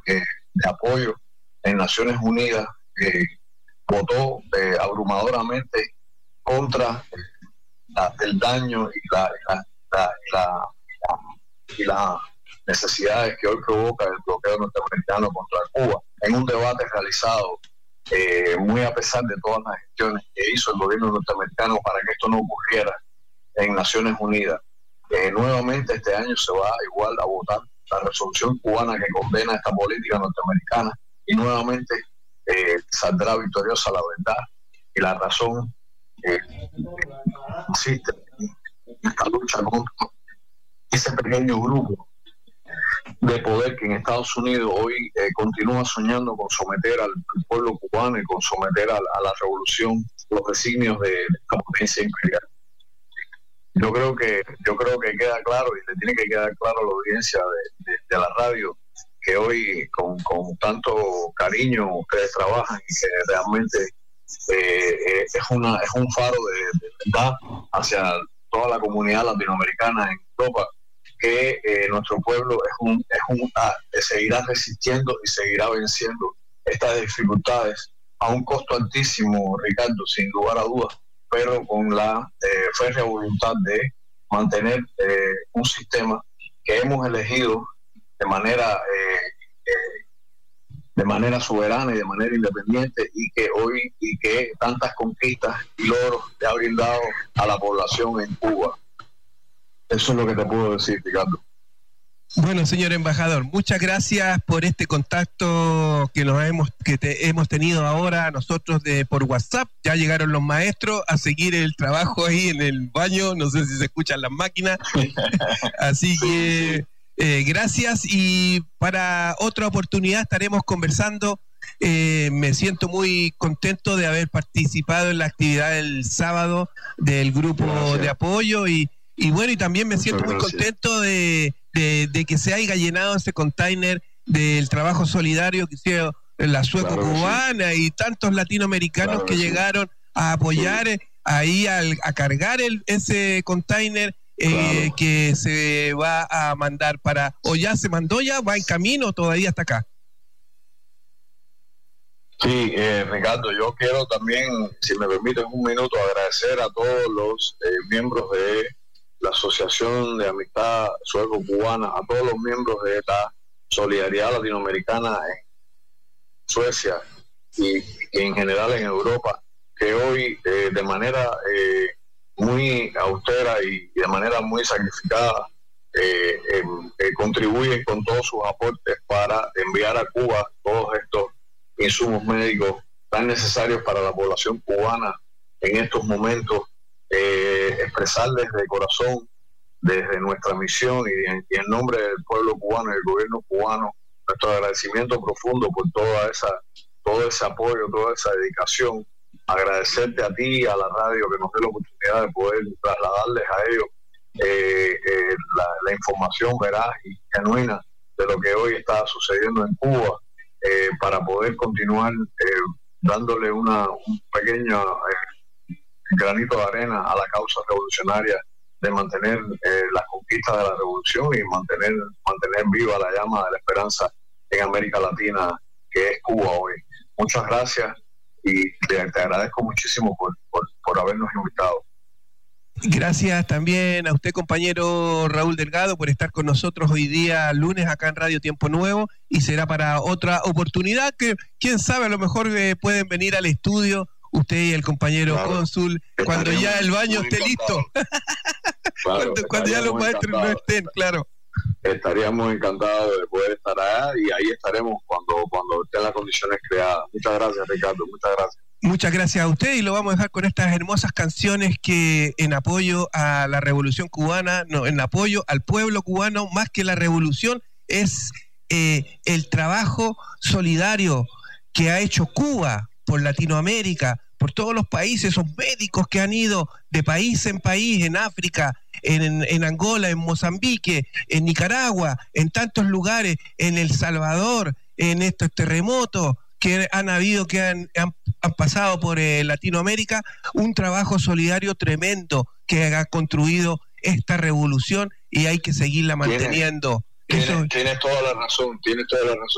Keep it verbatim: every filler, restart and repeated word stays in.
eh, de apoyo en Naciones Unidas eh, votó eh, abrumadoramente contra eh, la, el daño y la, la, la, la, la, y las necesidades que hoy provoca el bloqueo norteamericano contra Cuba, en un debate realizado eh, muy a pesar de todas las gestiones que hizo el gobierno norteamericano para que esto no ocurriera en Naciones Unidas. Eh, nuevamente este año se va igual a votar la resolución cubana que condena esta política norteamericana y nuevamente eh, saldrá victoriosa la verdad y la razón eh, existe en esta lucha contra ese pequeño grupo de poder que en Estados Unidos hoy eh, continúa soñando con someter al, al pueblo cubano y con someter a, a la revolución los designios de, de la potencia imperial. Yo creo que yo creo que queda claro y le tiene que quedar claro a la audiencia de, de, de la radio que hoy con, con tanto cariño ustedes trabajan y que realmente eh, eh, es una es un faro de, de verdad hacia toda la comunidad latinoamericana en Europa, que eh, nuestro pueblo es un es un ah, seguirá resistiendo y seguirá venciendo estas dificultades a un costo altísimo, Ricardo, sin lugar a dudas, pero con la eh, férrea voluntad de mantener eh, un sistema que hemos elegido de manera eh, eh, de manera soberana y de manera independiente y que hoy y que tantas conquistas y logros le ha brindado a la población en Cuba. Eso es lo que te puedo decir, Ricardo. Bueno, señor embajador, muchas gracias por este contacto que nos hemos que te, hemos tenido ahora nosotros de por WhatsApp. Ya llegaron los maestros a seguir el trabajo ahí en el baño, no sé si se escuchan las máquinas. Así que eh, gracias, y para otra oportunidad estaremos conversando. Eh, me siento muy contento de haber participado en la actividad del sábado del grupo gracias. de apoyo y Y bueno, y también me siento muy contento de, de, de que se haya llenado ese container del trabajo solidario que hicieron la sueco-cubana claro sí. y tantos latinoamericanos claro que sí. llegaron a apoyar sí. ahí al, a cargar el, ese container eh, claro. que se va a mandar para, o ya se mandó, ya va en camino, todavía está acá. Sí, eh, Ricardo, yo quiero también, si me permiten un minuto, agradecer a todos los eh, miembros de la Asociación de Amistad Sueco-Cubana, a todos los miembros de la Solidaridad Latinoamericana en Suecia y, y en general en Europa, que hoy eh, de manera eh, muy austera y de manera muy sacrificada eh, eh, eh, contribuyen con todos sus aportes para enviar a Cuba todos estos insumos médicos tan necesarios para la población cubana en estos momentos. Eh, expresarles de corazón desde nuestra misión y en, y en nombre del pueblo cubano y del gobierno cubano nuestro agradecimiento profundo por toda esa todo ese apoyo, toda esa dedicación. Agradecerte a ti, a la radio, que nos dé la oportunidad de poder trasladarles a ellos eh, eh, la, la información veraz y genuina de lo que hoy está sucediendo en Cuba, eh, para poder continuar eh, dándole una un pequeño eh, granito de arena a la causa revolucionaria de mantener eh, las conquistas de la revolución y mantener mantener viva la llama de la esperanza en América Latina, que es Cuba hoy. Muchas gracias y te, te agradezco muchísimo por, por, por habernos invitado. Gracias también a usted, compañero Raúl Delgado, por estar con nosotros hoy día lunes acá en Radio Tiempo Nuevo, y será para otra oportunidad que quién sabe, a lo mejor eh, pueden venir al estudio usted y el compañero claro. cónsul, cuando ya el baño esté listo. Claro, cuando, cuando ya los maestros no estén, claro. Estaríamos encantados de poder estar allá y ahí estaremos cuando, cuando estén las condiciones creadas. Muchas gracias, Ricardo, muchas gracias. Muchas gracias a usted, y lo vamos a dejar con estas hermosas canciones que en apoyo a la revolución cubana, no, en apoyo al pueblo cubano, más que la revolución, es eh, el trabajo solidario que ha hecho Cuba por Latinoamérica, por todos los países, esos médicos que han ido de país en país, en África, en, en Angola, en Mozambique, en Nicaragua, en tantos lugares, en El Salvador, en estos terremotos que han habido, que han, han, han pasado por eh, Latinoamérica, un trabajo solidario tremendo que ha construido esta revolución y hay que seguirla manteniendo. Tienes, tienes, tienes toda la razón, tienes toda la razón.